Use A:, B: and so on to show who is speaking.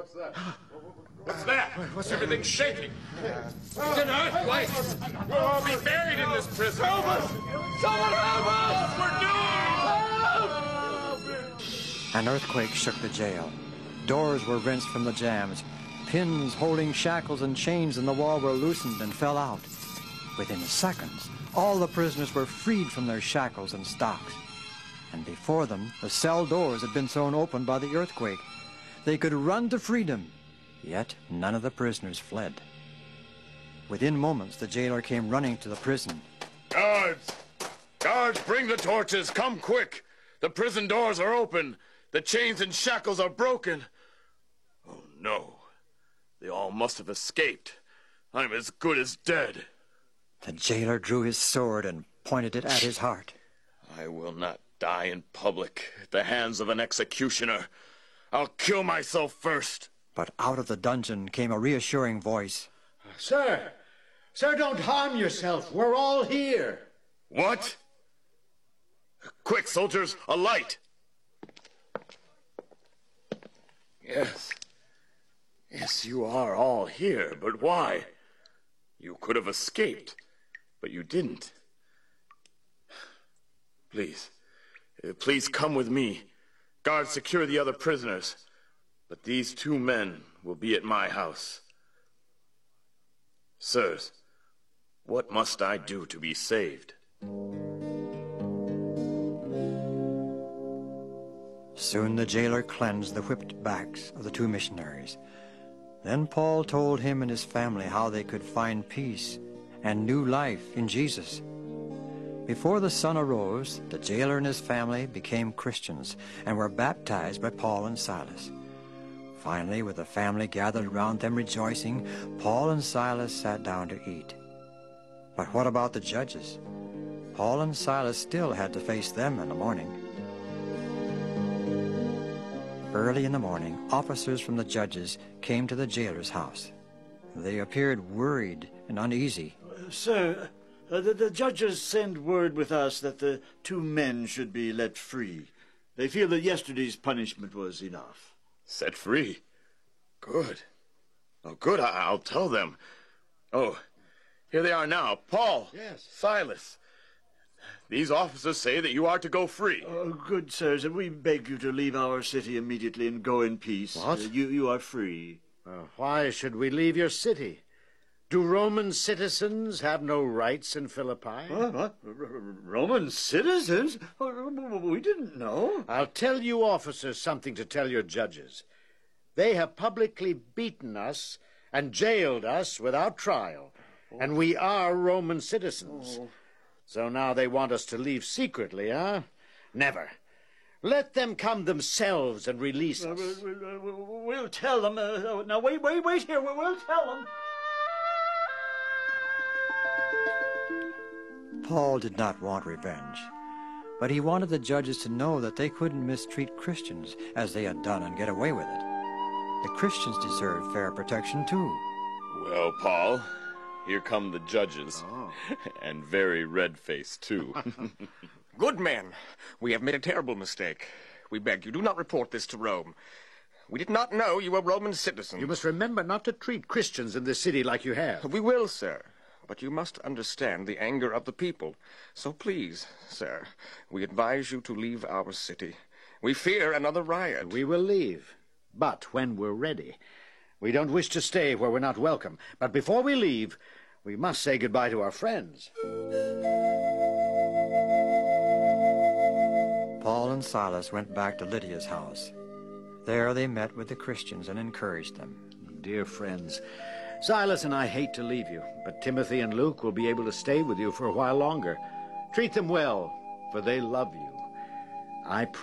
A: What's that? Everything's shaking. It's an earthquake. We'll all be buried in this prison. Help us! Someone help us! We're doomed! Help!
B: An earthquake shook the jail. Doors were wrenched from the jambs. Pins holding shackles and chains in the wall were loosened and fell out. Within seconds, all the prisoners were freed from their shackles and stocks. And before them, the cell doors had been thrown open by the earthquake. They could run to freedom, yet none of the prisoners fled. Within moments, the jailer came running to the prison.
A: Guards! Guards, bring the torches! Come quick! The prison doors are open! The chains and shackles are broken! Oh, no. They all must have escaped. I'm as good as dead.
B: The jailer drew his sword and pointed it at his heart.
A: I will not die in public at the hands of an executioner. I'll kill myself first.
B: But out of the dungeon came a reassuring voice.
C: Sir! Sir, don't harm yourself. We're all here.
A: What? Quick, soldiers, a light! Yes. Yes, you are all here, but why? You could have escaped, but you didn't. Please, please come with me. Guards, secure the other prisoners. But these 2 men will be at my house. Sirs, what must I do to be saved?
B: Soon the jailer cleansed the whipped backs of the 2 missionaries. Then Paul told him and his family how they could find peace and new life in Jesus. Before the sun arose, the jailer and his family became Christians and were baptized by Paul and Silas. Finally, with the family gathered around them rejoicing, Paul and Silas sat down to eat. But what about the judges? Paul and Silas still had to face them in the morning. Early in the morning, officers from the judges came to the jailer's house. They appeared worried and uneasy.
D: Sir, the judges send word with us that the 2 men should be let free. They feel that yesterday's punishment was enough.
A: Set free? Good. Oh, good. I'll tell them. Oh, here they are now. Paul.
C: Yes.
A: Silas. These officers say that you are to go free.
D: Good sirs, we beg you to leave our city immediately and go in peace.
C: What?
D: You are free.
C: Why should we leave your city? Do Roman citizens have no rights in Philippi?
D: What? Roman citizens? We didn't know.
C: I'll tell you officers something to tell your judges. They have publicly beaten us and jailed us without trial, and we are Roman citizens. So now they want us to leave secretly, huh? Never. Let them come themselves and release us.
D: We'll tell them. Now, wait here. We'll tell them.
B: Paul did not want revenge, but he wanted the judges to know that they couldn't mistreat Christians as they had done and get away with it. The Christians deserved fair protection, too.
A: Well, Paul, here come the judges. And very red-faced, too.
E: Good men, we have made a terrible mistake. We beg you, do not report this to Rome. We did not know you were Roman citizens.
C: You must remember not to treat Christians in this city like you have.
E: We will, sir. But you must understand the anger of the people. So please, sir, we advise you to leave our city. We fear another riot.
C: We will leave, but when we're ready. We don't wish to stay where we're not welcome. But before we leave, we must say goodbye to our friends.
B: Paul and Silas went back to Lydia's house. There they met with the Christians and encouraged them.
C: Dear friends, Silas and I hate to leave you, but Timothy and Luke will be able to stay with you for a while longer. Treat them well, for they love you. I pray